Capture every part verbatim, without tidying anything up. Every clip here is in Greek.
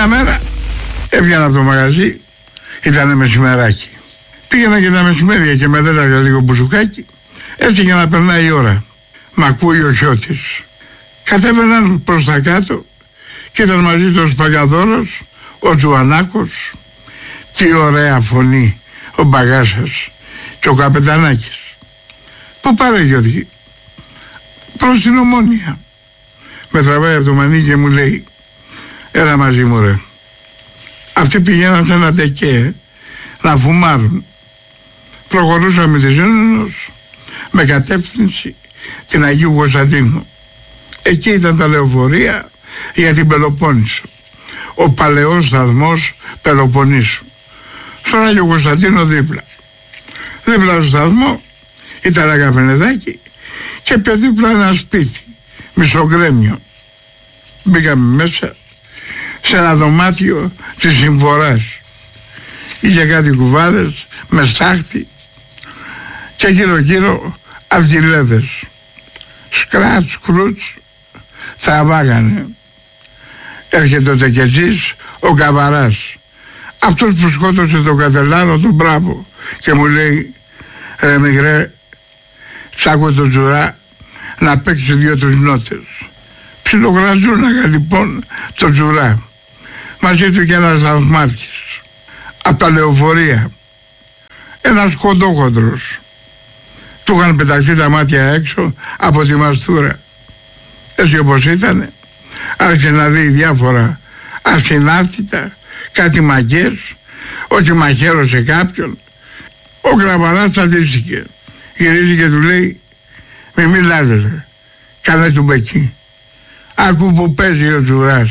Μια μέρα έβγαινα από το μαγαζί, ήταν μεσημεράκι. Πήγαινα και τα μεσημέρια και μετέταγα λίγο μπουζουκάκι, έτσι για να περνάει η ώρα. Μ' ακούει ο Χιώτης. Κατέβαιναν προς τα κάτω και ήταν μαζί του ο Σπαγιαδόρος, ο Τζουανάκος, τι ωραία φωνή ο Μπαγάσας και ο Καπετανάκης. Πού πάρε Γιώργη? Προς την Ομόνια. Με τραβάει από το μανίκι και μου λέει, έλα μαζί μου ρε. Αυτοί πηγαίναν σε ένα τεκέ να φουμάρουν. Προχωρούσαμε τη Ζήνωνος με κατεύθυνση την Αγίου Κωνσταντίνου. Εκεί ήταν τα λεωφορεία για την Πελοπόννησο, ο παλαιός σταθμός Πελοποννήσου. Στον Άγιο Κωνσταντίνο δίπλα. Δίπλα στο σταθμό ήταν ένα καφενεδάκι και πιο δίπλα ένα σπίτι, μισογκρέμιο. Μπήκαμε μέσα σε ένα δωμάτιο της Συμφοράς. Είχε κάτι κουβάδες με στάχτη και γύρω γύρω αυγιλέδες. Σκράτ, σκρούτς, τραβάγανε. Έρχεται ο Τεκετζής, ο Καβαράς, αυτός που σκότωσε τον Κατελάδο, τον Μπράβο, και μου λέει, ρε μικρέ, τσάκω τον Τζουρά να παίξει δύο-τρεις νότες. Ψιλογραζούναγα λοιπόν τον Τζουρά. Μαζί του και ένας θαυμάτης από τα λεωφορεία, ένας κοντόχοντρος. Του είχαν πεταχτεί τα μάτια έξω από τη μαστούρα. Έτσι όπως ήτανε, άρχισε να δει διάφορα ασυνάρτητα, κάτι μαγιές, ότι μαχαίρωσε κάποιον. Ο Γραβαράς τσαντίστηκε. Γυρίζει και του λέει, μη μιλάζετε, κάνε του μπεκί. Άκου που παίζει ο Τζουράς.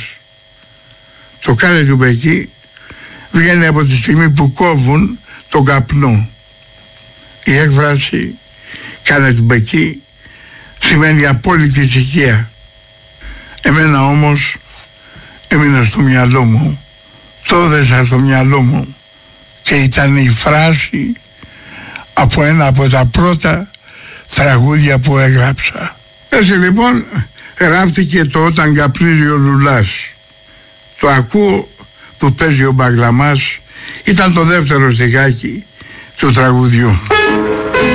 Το κάνε του μπεκί βγαίνει από τη στιγμή που κόβουν τον καπνό. Η έκφραση κάνε του μπεκί σημαίνει απόλυτη ησυχία. Εμένα όμως έμεινε στο μυαλό μου, το έδεσα στο μυαλό μου και ήταν η φράση από ένα από τα πρώτα τραγούδια που έγραψα. Έτσι λοιπόν γράφτηκε το «Όταν καπνίζει ο Λουλάς». Το ακούω που παίζει ο Μπαγλαμάς, ήταν το δεύτερο στιχάκι του τραγουδιού.